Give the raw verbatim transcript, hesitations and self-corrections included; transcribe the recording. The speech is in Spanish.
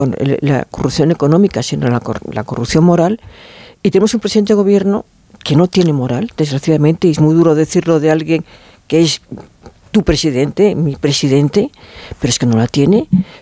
la corrupción económica, sino la, la corrupción moral, y tenemos un presidente de gobierno que no tiene moral, desgraciadamente, y es muy duro decirlo de alguien que es tu presidente, mi presidente, pero es que no la tiene.